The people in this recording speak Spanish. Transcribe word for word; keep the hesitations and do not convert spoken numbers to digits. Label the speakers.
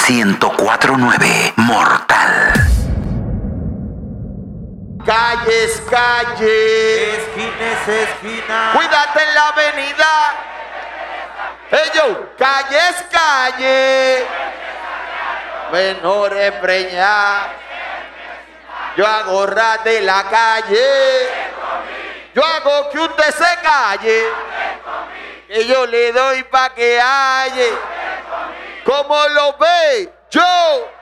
Speaker 1: ciento cuatro punto nueve Mortal.
Speaker 2: Calle es calle,
Speaker 3: esquina es esquina.
Speaker 2: cuídate en la avenida. Hey yo, calle es calle, menores preñadas. Yo hago ras de la calle, yo hago que usted se calle, que yo le doy pa' que halle. ¿Cómo lo ve? Yo